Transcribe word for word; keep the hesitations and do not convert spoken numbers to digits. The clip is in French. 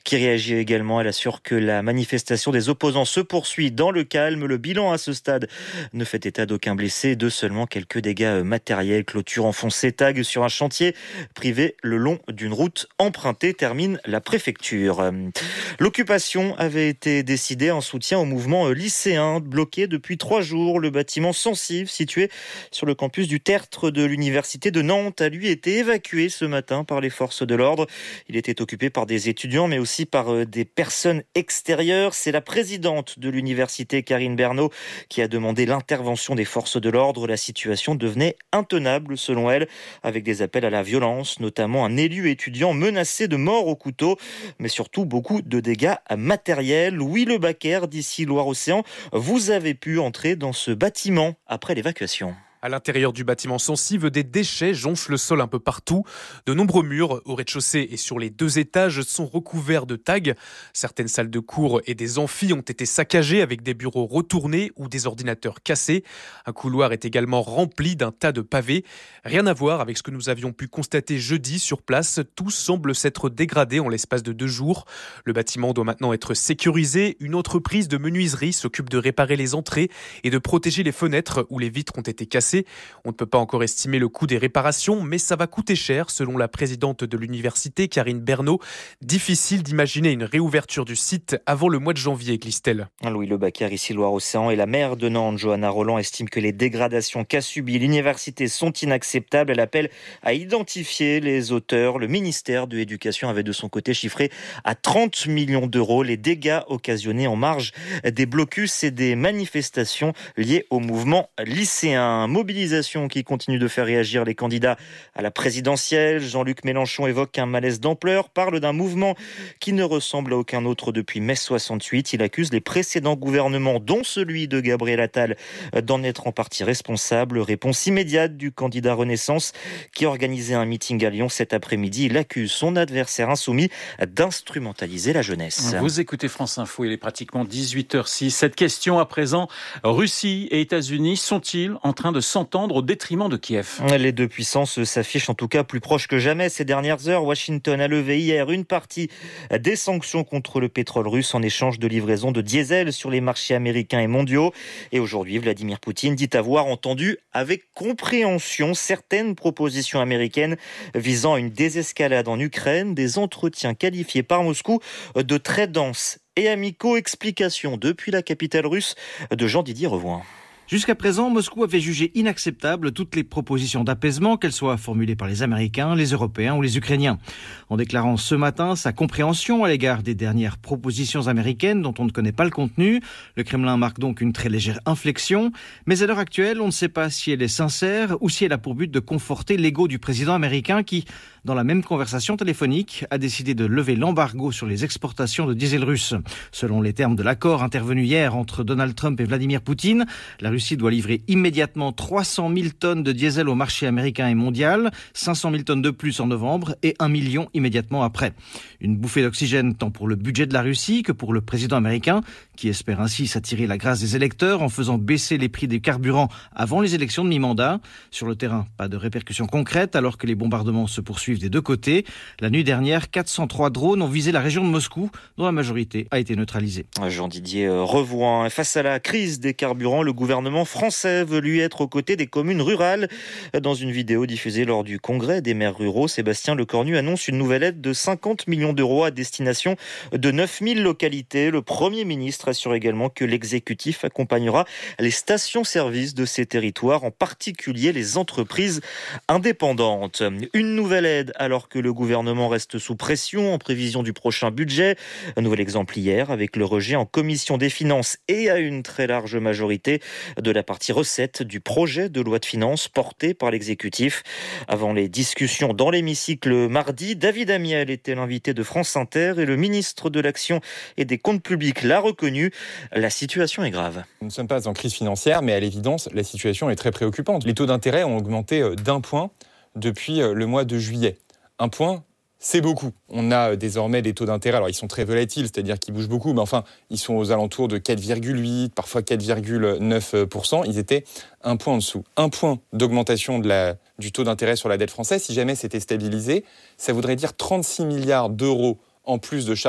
qui réagit également. Elle assure que la manifestation des opposants se poursuit dans le calme. Le bilan à ce stade ne fait état d'aucun blessé, de seulement quelques dégâts matériels. Clôture enfoncée, tag sur un chantier privé le long d'une route empruntée, termine la préfecture. L'occupation avait été décidée en soutien au mouvement lycéen bloqué depuis trois jours. Le bâtiment Sensive, situé sur le campus du Tertre de l'université de Nantes, a lui été évacué ce matin par les forces de l'ordre. Il était occupé par des étudiants mais aussi par des personnes extérieures. C'est la présidente de l'université, Karine Bernot, qui a demandé l'intervention des forces de l'ordre. La situation devenait intenable selon elle, avec des appels à la violence, notamment un élu étudiant menacé de mort au couteau, mais surtout beaucoup de dégâts matériels. Louis Lebaquer, d'ici Loire-Océan, vous avez pu entrer dans ce bâtiment après l'évacuation. À l'intérieur du bâtiment Sensive, des déchets jonchent le sol un peu partout. De nombreux murs au rez-de-chaussée et sur les deux étages sont recouverts de tags. Certaines salles de cours et des amphis ont été saccagées avec des bureaux retournés ou des ordinateurs cassés. Un couloir est également rempli d'un tas de pavés. Rien à voir avec ce que nous avions pu constater jeudi sur place. Tout semble s'être dégradé en l'espace de deux jours. Le bâtiment doit maintenant être sécurisé. Une entreprise de menuiserie s'occupe de réparer les entrées et de protéger les fenêtres où les vitres ont été cassées. On ne peut pas encore estimer le coût des réparations, mais ça va coûter cher, selon la présidente de l'université, Karine Bernot. Difficile d'imaginer une réouverture du site avant le mois de janvier, glisse-t-elle. Louis Lebaquer, ici Loire-Océan, et la maire de Nantes, Johanna Roland, estime que les dégradations qu'a subies l'université sont inacceptables. Elle appelle à identifier les auteurs. Le ministère de l'Éducation avait de son côté chiffré à trente millions d'euros les dégâts occasionnés en marge des blocus et des manifestations liées au mouvement lycéen. Mobilisation qui continue de faire réagir les candidats à la présidentielle. Jean-Luc Mélenchon évoque un malaise d'ampleur, parle d'un mouvement qui ne ressemble à aucun autre depuis mai soixante-huit. Il accuse les précédents gouvernements, dont celui de Gabriel Attal, d'en être en partie responsable. Réponse immédiate du candidat Renaissance qui organisait un meeting à Lyon cet après-midi. Il accuse son adversaire insoumis d'instrumentaliser la jeunesse. Vous écoutez France Info, il est pratiquement dix-huit heures six. Cette question à présent, Russie et États-Unis sont-ils en train de s'entendre au détriment de Kiev? Les deux puissances s'affichent en tout cas plus proches que jamais ces dernières heures. Washington a levé hier une partie des sanctions contre le pétrole russe en échange de livraison de diesel sur les marchés américains et mondiaux. Et aujourd'hui, Vladimir Poutine dit avoir entendu avec compréhension certaines propositions américaines visant à une désescalade en Ukraine, des entretiens qualifiés par Moscou de très denses et amicaux. Explication depuis la capitale russe de Jean-Didier Revoin. Jusqu'à présent, Moscou avait jugé inacceptables toutes les propositions d'apaisement, qu'elles soient formulées par les Américains, les Européens ou les Ukrainiens. En déclarant ce matin sa compréhension à l'égard des dernières propositions américaines dont on ne connaît pas le contenu, le Kremlin marque donc une très légère inflexion. Mais à l'heure actuelle, on ne sait pas si elle est sincère ou si elle a pour but de conforter l'ego du président américain qui, dans la même conversation téléphonique, a décidé de lever l'embargo sur les exportations de diesel russe. Selon les termes de l'accord intervenu hier entre Donald Trump et Vladimir Poutine, la Russie doit livrer immédiatement trois cent mille tonnes de diesel au marché américain et mondial, cinq cent mille tonnes de plus en novembre et un million immédiatement après. Une bouffée d'oxygène tant pour le budget de la Russie que pour le président américain, qui espère ainsi s'attirer la grâce des électeurs en faisant baisser les prix des carburants avant les élections de mi-mandat. Sur le terrain, pas de répercussions concrètes alors que les bombardements se poursuivent des deux côtés. La nuit dernière, quatre cent trois drones ont visé la région de Moscou, dont la majorité a été neutralisée. Jean-Didier Revoin. Face à la crise des carburants, le gouvernement français veut lui être aux côtés des communes rurales. Dans une vidéo diffusée lors du congrès des maires ruraux, Sébastien Lecornu annonce une nouvelle aide de cinquante millions d'euros à destination de neuf mille localités. Le Premier ministre assure également que l'exécutif accompagnera les stations-service de ces territoires, en particulier les entreprises indépendantes. Une nouvelle aide alors que le gouvernement reste sous pression en prévision du prochain budget. Un nouvel exemple hier avec le rejet en commission des finances et à une très large majorité de la partie recettes du projet de loi de finances porté par l'exécutif. Avant les discussions dans l'hémicycle mardi, David Amiel était l'invité de France Inter et le ministre de l'Action et des Comptes publics l'a reconnu. La situation est grave. Nous ne sommes pas en crise financière, mais à l'évidence, la situation est très préoccupante. Les taux d'intérêt ont augmenté d'un point depuis le mois de juillet. Un point, c'est beaucoup. On a désormais des taux d'intérêt, alors ils sont très volatiles, c'est-à-dire qu'ils bougent beaucoup, mais enfin, ils sont aux alentours de quatre virgule huit, parfois quatre virgule neuf pour cent. Ils étaient un point en dessous. Un point d'augmentation de la, du taux d'intérêt sur la dette française, si jamais c'était stabilisé, ça voudrait dire trente-six milliards d'euros en plus de charges